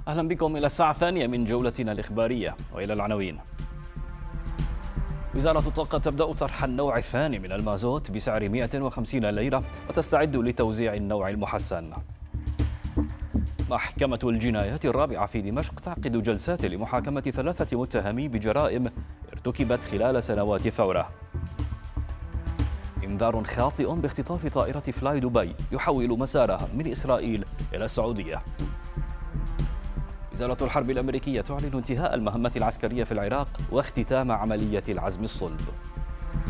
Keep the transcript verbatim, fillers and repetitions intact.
أهلا بكم إلى الساعة الثانية من جولتنا الإخبارية وإلى العناوين. وزارة الطاقة تبدأ طرح النوع الثاني من المازوت بسعر مئة وخمسين ليرة وتستعد لتوزيع النوع المحسن. محكمة الجنايات الرابعة في دمشق تعقد جلسات لمحاكمة ثلاثة متهمين بجرائم ارتكبت خلال سنوات الثورة. انذار خاطئ باختطاف طائرة فلاي دبي يحول مسارها من إسرائيل إلى السعودية. وزارة الحرب الأمريكية تعلن انتهاء المهمة العسكرية في العراق واختتام عملية العزم الصلب.